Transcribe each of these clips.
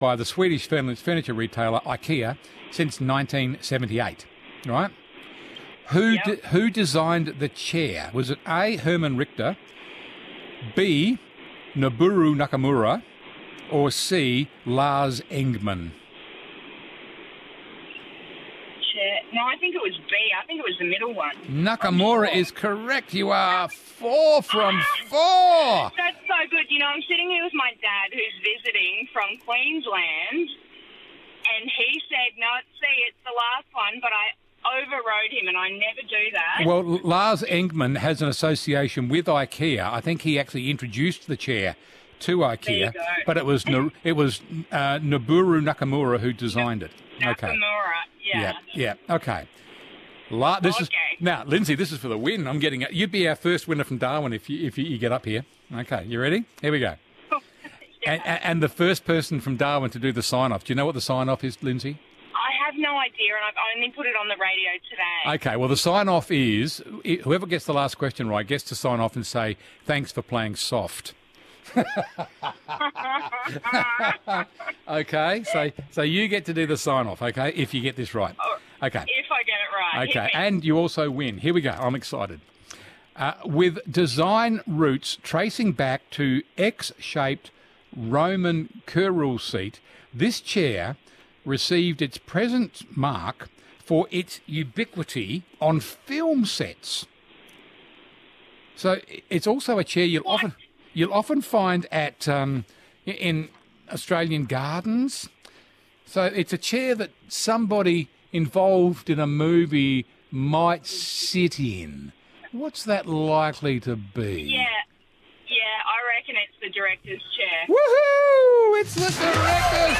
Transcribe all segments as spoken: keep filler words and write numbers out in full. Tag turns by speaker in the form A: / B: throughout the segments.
A: by the Swedish furniture retailer IKEA since nineteen seventy-eight, right? Who
B: Yep.
A: de- who designed the chair? Was it A, Herman Richter, B, Noboru Nakamura, or C, Lars Engman?
B: Chair. No, I think it was B. I think it was the middle one.
A: Nakamura
B: I'm sure.
A: is correct. You are four from four.
B: That's so good. You know, I'm sitting here with my dad who's visiting from Queensland, and he said, no, see, it's the last one, but I overrode him, and I never do that.
A: Well, Lars Engman has an association with IKEA. I think he actually introduced the chair to IKEA,
B: There you go.
A: but it was no, it was uh, Noboru Nakamura who designed it. Okay.
B: Nakamura, yeah.
A: Yeah. Yeah. Okay. La- this is
B: Okay.
A: now, Lindsay. This is for the win. I'm getting it. You'd be our first winner from Darwin if you if you, you get up here. Okay. You ready? Here we go.
B: Yeah.
A: And, and the first person from Darwin to do the sign off. Do you know what the sign off is, Lindsay?
B: I have no idea, and I've only put it on the radio today.
A: Okay, well, the sign-off is, whoever gets the last question right gets to sign off and say, thanks for playing soft. Okay, so so you get to do the sign-off, okay, if you get this right. Okay,
B: If I get it right.
A: okay,
B: Hit me.
A: and you also win. Here we go, I'm excited. Uh, with design roots tracing back to X-shaped Roman curule seat, this chair received its present mark for its ubiquity on film sets. So it's also a chair you'll often you'll often find at um, in Australian gardens. So it's a chair that somebody involved in a movie might sit in. What's that likely to be?
B: Yeah, yeah, I reckon it's the director's chair.
A: Woohoo! It's the director's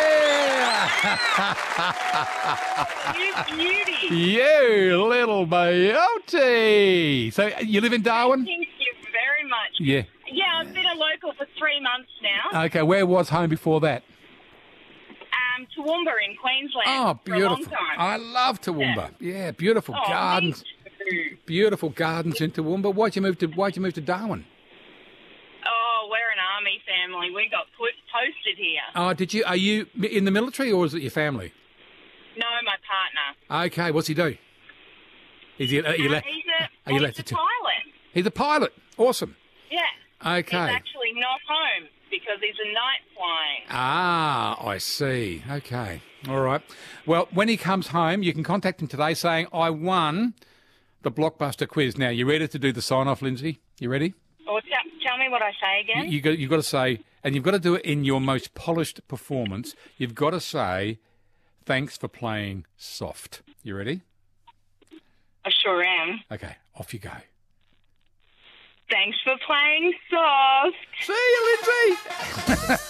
A: chair!
B: You beauty.
A: You little beauty! So you live in Darwin?
B: Thank you very much.
A: Yeah.
B: Yeah, I've been a local for three months now.
A: Okay, where was home before that?
B: Um, Toowoomba in Queensland.
A: Oh,
B: For a long
A: beautiful.
B: time.
A: I love Toowoomba. Yeah, beautiful
B: Oh, me
A: gardens.
B: too.
A: Beautiful gardens in Toowoomba. Why'd you move to Why'd you move to Darwin?
B: Oh, we're an army family. We got put, posted here.
A: Oh, did you? Are you in the military or is it your family?
B: No, my partner.
A: Okay, what's he do? Is he? Are you,
B: Uh,
A: la-
B: he's a,
A: are you
B: well,
A: allowed
B: he's a
A: to?
B: pilot.
A: He's a pilot. Awesome.
B: Yeah.
A: Okay.
B: He's actually not home because he's a night flying.
A: Ah, I see. Okay. All right. Well, when he comes home, you can contact him today saying, I won the Blockbuster quiz. Now, you ready to do the sign-off, Lindsay? You ready?
B: Or t- tell me what I say
A: You,
B: again.
A: you got, you've got to say, and you've got to do it in your most polished performance, you've got to say, thanks for playing soft. You ready?
B: I sure am.
A: Okay, off you go.
B: Thanks for playing soft.
A: See you, Lindsay!